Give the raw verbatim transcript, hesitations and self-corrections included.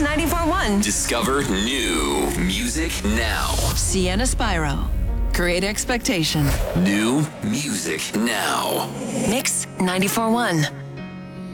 ninety-four point one. Discover new music now. Sienna Spyro. Great Expectation. New music now. Mix ninety-four point one.